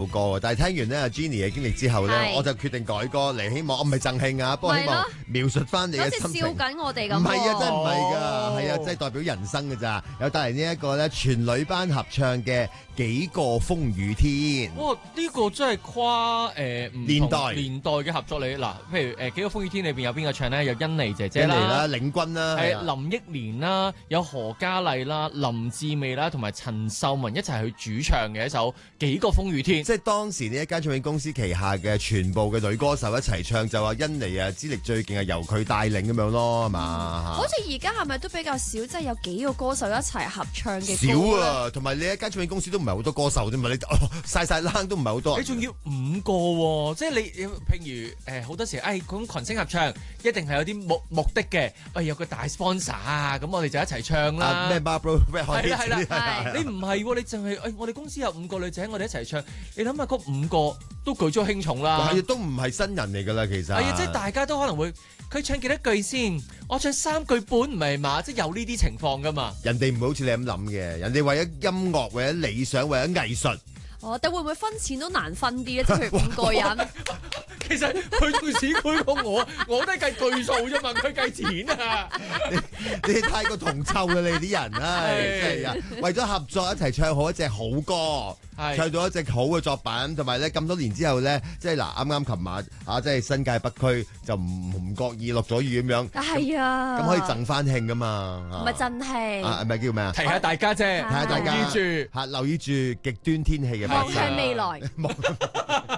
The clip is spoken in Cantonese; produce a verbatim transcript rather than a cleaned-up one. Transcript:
歌，但係聽完咧阿 Jenny 嘅經歷之後咧，我就決定改歌嚟，希望我唔係贈慶啊，不過希望描述翻你嘅心情。 好似笑緊我哋咁。 唔係啊，真係唔係㗎，係啊，真係代表人生㗎咋。有帶嚟呢一個咧全女班合唱嘅幾個風雨天。 哇！呢個真係跨誒唔年代年代嘅合作嚟嗱，譬如誒幾個風雨天裏邊有邊個唱咧？有甄妮姐姐甄妮啦、 啦、領軍啦， 係林憶蓮啦，有何嘉麗啦、林志美啦，同埋陳秀雯一齊去主唱嘅一首《幾個風雨天》。 即係當時呢一間唱片公司旗下嘅全部嘅女歌手一齊唱，就話甄妮啊資歷最勁係由佢帶領咁樣咯，係嘛？ 好似而家係咪都比較少，即係有幾個歌手一齊合唱嘅歌？ 少啊，同埋你一間唱片公司都唔係好多歌手啫嘛，你晒晒冷都唔係好多。 你仲要五個喎，即係你譬如誒好多時，誒咁群星合唱一定係有啲目目的嘅，喂有個大 sponsor 啊，咁我哋就一齊唱啦。 咩 Barbara 係啦係啦，你唔係喎，你淨係誒我哋公司有五個女仔，我哋一齊唱，你諗下嗰五個都舉足輕重啦。 係都唔係新人嚟㗎啦，其實。 係啊，即係大家都可能會佢唱幾多句先，我唱三句半唔係嘛，即係有呢啲情況㗎嘛。 人哋唔會好似你咁諗嘅，人哋為咗音樂，為咗理想，為咗藝術。 哦，但會唔會分錢都難分啲咧？即係譬如五個人， 其實佢仲屎佢過我，我都係計句數啫嘛，佢計錢啊！ 你你太過銅臭啦，你啲人，唉，真係啊！為咗合作一齊唱好一隻好歌，唱到一隻好嘅作品，同埋咧咁多年之後咧，即係嗱啱啱琴晚啊，即係新界北區就唔唔覺意落咗雨咁樣， 係啊， 咁可以贈翻慶噶嘛？ 唔係振興， 啊，係咪叫咩啊？ 提下大家啫， 提下大家留意住嚇，留意住極端天氣嘅發生。 望向未來。